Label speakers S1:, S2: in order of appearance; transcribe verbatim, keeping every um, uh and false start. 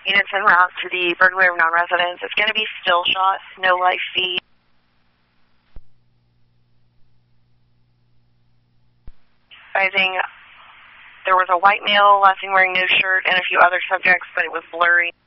S1: Units en route to the burglary of non-residents. It's going to be still shots, no live feed. Advising there was a white male, last seen wearing no shirt, and a few other subjects, but it was blurry.